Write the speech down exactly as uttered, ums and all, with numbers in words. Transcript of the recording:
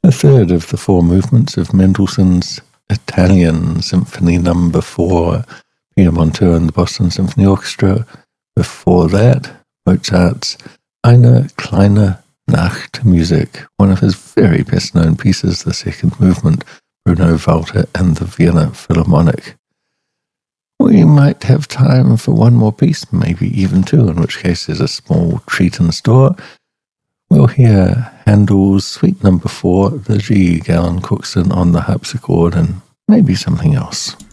The third of the four movements of Mendelssohn's Italian Symphony Number Four, Pieter Monteux and the Boston Symphony Orchestra. Before that, Mozart's Eine kleine Nachtmusik, one of his very best-known pieces, the second movement, Bruno Walter and the Vienna Philharmonic. We might have time for one more piece, maybe even two, in which case there's a small treat in store. We'll hear Handel's Suite Number Four, the G. Galen Cookson on the harpsichord, and maybe something else.